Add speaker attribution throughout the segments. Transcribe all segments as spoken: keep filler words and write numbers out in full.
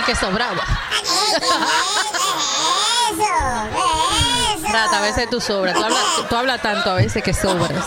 Speaker 1: que sobraba.
Speaker 2: Eso, eso.
Speaker 1: Rata, a veces tú sobras. Tú hablas, tú hablas tanto a veces que sobras.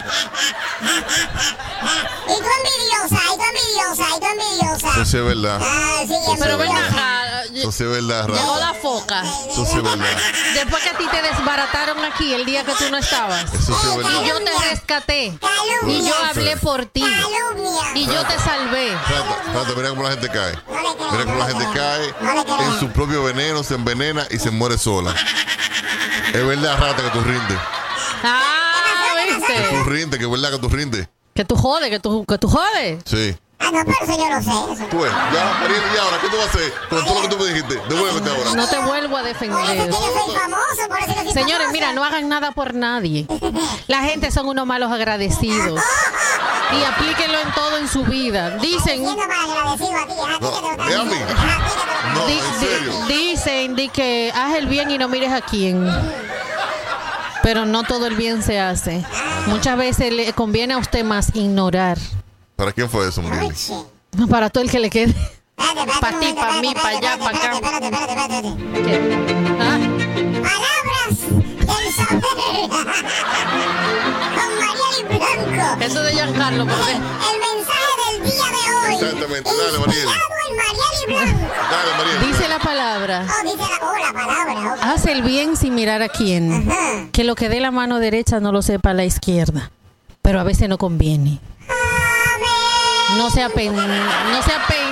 Speaker 2: Y tú envidiosa, y tú envidiosa, y tú envidiosa.
Speaker 3: Eso sí es verdad.
Speaker 2: Ah, sí,
Speaker 3: Eso sí
Speaker 1: Pero
Speaker 3: es
Speaker 1: ven
Speaker 3: verdad.
Speaker 1: acá.
Speaker 3: Eso sí es verdad,
Speaker 1: Llegó
Speaker 3: Rata.
Speaker 1: la foca.
Speaker 3: Eso sí es verdad.
Speaker 1: Después que a ti te desbarataron aquí el día que tú no estabas.
Speaker 3: Eso sí es verdad.
Speaker 1: Y yo te rescaté.
Speaker 2: Calumnia.
Speaker 1: Y yo hablé por ti.
Speaker 2: Calumnia.
Speaker 1: Y yo te salvé.
Speaker 3: Rata, Rata, mira cómo la gente cae.
Speaker 2: No le creas,
Speaker 3: Mira cómo
Speaker 2: no
Speaker 3: la
Speaker 2: le
Speaker 3: gente
Speaker 2: creas.
Speaker 3: cae
Speaker 2: No le creas.
Speaker 3: en su propio veneno, se envenena y se muere sola. Es verdad, Rata, que tú rindes.
Speaker 1: Ah,
Speaker 3: Que
Speaker 1: ¿viste?
Speaker 3: tú rindes, que es verdad que tú rindes.
Speaker 1: Que tú jodes, que tú, que tú jodes.
Speaker 3: Sí.
Speaker 2: Ah, no, pero eso yo lo sé. Eso.
Speaker 3: Tú ves, ya, Mariel, ¿y ahora qué tú vas a hacer con todo lo que tú me dijiste? Devuélvete ahora.
Speaker 1: No te vuelvo a
Speaker 2: Por eso es
Speaker 1: defender.
Speaker 2: que yo soy famoso, por eso es que soy
Speaker 1: Señores,
Speaker 2: famoso.
Speaker 1: mira, no hagan nada por nadie. La gente son unos malos agradecidos. Y aplíquenlo en todo en su vida. Dicen,
Speaker 2: Diciendo para agradecido a ti, a ti
Speaker 3: No,
Speaker 2: que te lo
Speaker 3: ¿es a mí?
Speaker 2: están diciendo. A ti que te lo
Speaker 3: No,
Speaker 1: di-
Speaker 3: en
Speaker 1: di-
Speaker 3: serio.
Speaker 1: dicen di que haz el bien y no mires a quién. Pero no todo el bien se hace. Muchas veces le conviene a usted más ignorar.
Speaker 3: ¿Para quién fue eso, Mariel?
Speaker 2: Oye.
Speaker 1: Para todo el que le quede.
Speaker 2: Espérate, espérate
Speaker 1: Pa'
Speaker 2: un
Speaker 1: ti,
Speaker 2: momento,
Speaker 1: pa' mí,
Speaker 2: espérate,
Speaker 1: pa' allá,
Speaker 2: espérate,
Speaker 1: pa' acá.
Speaker 2: espérate, espérate, espérate, espérate.
Speaker 1: ¿Qué? ¿Ah?
Speaker 2: Palabras del saber. Con Mariel Blanco.
Speaker 1: Eso de Giancarlo, ¿por qué?
Speaker 2: El mensaje del día de hoy.
Speaker 3: Exactamente, dale, Mariel.
Speaker 2: Inspirado en Mariel Blanco.
Speaker 3: Dale, Mariel.
Speaker 1: Dice la palabra.
Speaker 2: Oh, dice la, oh, la palabra. ok.
Speaker 1: Haz el bien sin mirar a quién.
Speaker 2: Ajá.
Speaker 1: Que lo que dé la mano derecha no lo sepa la izquierda. Pero a veces no conviene.
Speaker 2: Amén.
Speaker 1: No se apen... No se apen...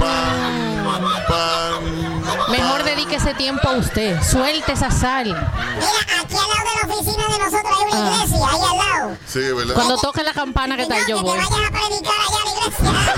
Speaker 3: Pan.
Speaker 1: Mejor dedique ese tiempo a usted. Suelte esa sal.
Speaker 2: Mira, aquí al lado de la oficina de nosotros hay una
Speaker 1: Ah.
Speaker 2: iglesia, ahí al lado.
Speaker 3: Sí, ¿verdad?
Speaker 1: Cuando toque la campana que
Speaker 2: Y no,
Speaker 1: tal, yo
Speaker 2: que
Speaker 1: voy.
Speaker 2: te vayas a predicar allá a la iglesia.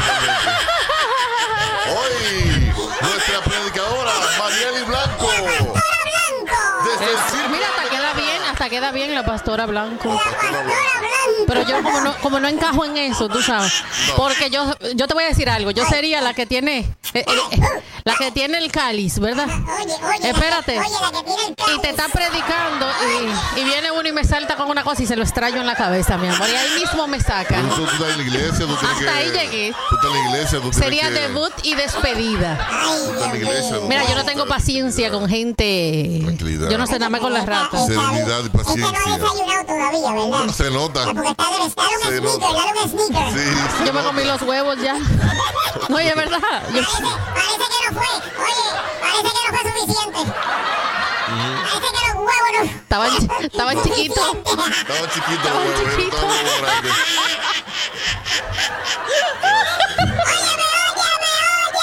Speaker 3: Hoy, nuestra predicadora, Mariel Blanco.
Speaker 2: Blanco.
Speaker 3: Desde el circo.
Speaker 1: Mira, hasta queda bien, hasta queda bien la pastora Blanco.
Speaker 2: La pastora Blanco.
Speaker 1: Pero yo como no, como no encajo en eso, tú sabes. Porque yo, yo te voy a decir algo. Yo sería la que tiene, eh, eh, eh, la que tiene el cáliz, ¿verdad?
Speaker 2: Oye, oye.
Speaker 1: Espérate.
Speaker 2: Oye, la que tiene el cáliz.
Speaker 1: Y te está predicando y, y viene uno y me salta con una cosa y se lo extraño en la cabeza, mi amor. Y ahí mismo me sacan.
Speaker 3: Tú, tú estás en la iglesia, tú tienes
Speaker 1: Hasta
Speaker 3: que...
Speaker 1: ahí llegué.
Speaker 3: Tú estás en la iglesia, tú tienes
Speaker 1: Sería
Speaker 3: que...
Speaker 1: debut y despedida.
Speaker 2: Ay,
Speaker 3: Tú estás en la
Speaker 2: Dios
Speaker 3: iglesia.
Speaker 2: mío.
Speaker 3: tú
Speaker 1: Mira, yo no
Speaker 3: tienes
Speaker 1: tengo
Speaker 3: que-
Speaker 1: paciencia con gente.
Speaker 3: Tranquilidad.
Speaker 1: Yo no sé nada más con las ratas.
Speaker 3: Serenidad y
Speaker 2: Es que no
Speaker 3: paciencia.
Speaker 2: ha desayunado todavía, ¿verdad?
Speaker 3: Se nota.
Speaker 2: Porque está dale, dale un
Speaker 3: Se
Speaker 2: sneaker,
Speaker 3: nota.
Speaker 2: dale un sneaker.
Speaker 3: Sí, se
Speaker 1: Yo me
Speaker 3: nota.
Speaker 1: comí los huevos ya. No, y es verdad. Yo-
Speaker 2: Parece, parece que no fue. Oye, parece que no fue suficiente. Parece que los huevos no.
Speaker 1: estaban, estaban chiquitos.
Speaker 3: Estaba chiquito,
Speaker 1: Estaba
Speaker 3: güey, güey,
Speaker 1: chiquito.
Speaker 3: estaba muy grande.
Speaker 2: Óyeme, óyeme,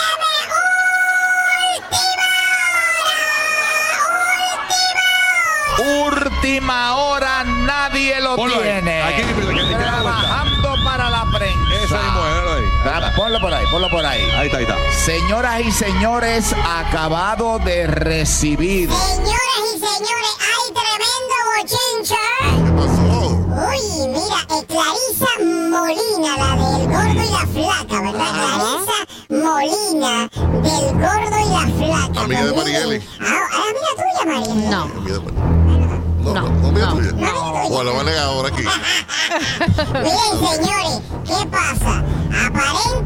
Speaker 2: óyeme.
Speaker 4: Última hora, nadie lo
Speaker 5: Ponlo ahí.
Speaker 4: tiene.
Speaker 5: Aquí, aquí, aquí, aquí,
Speaker 4: Trabajando para la prensa.
Speaker 5: Esa mismo, déjalo ahí.
Speaker 4: Ah, Ponlo por ahí, ponlo por ahí.
Speaker 5: Ahí está, ahí está.
Speaker 4: Señoras y señores, acabado de recibir.
Speaker 2: Señoras y señores, hay tremendo bochinche.
Speaker 3: ¿Qué pasó?
Speaker 2: Uy, mira, eh, Clarisa Molina, la del gordo y la flaca, ¿verdad? Clarisa Molina, del gordo y la flaca.
Speaker 3: Amiga de
Speaker 2: Pues
Speaker 3: Marieli.
Speaker 2: miren, Ah, ah, amiga tuya, Marieli.
Speaker 1: No.
Speaker 3: Mira, No,
Speaker 1: No,
Speaker 3: no, no, mira
Speaker 1: no.
Speaker 3: tuya.
Speaker 2: No.
Speaker 3: Bueno, lo va a negar ahora aquí.
Speaker 2: Miren, señores, ¿qué pasa? Aparentemente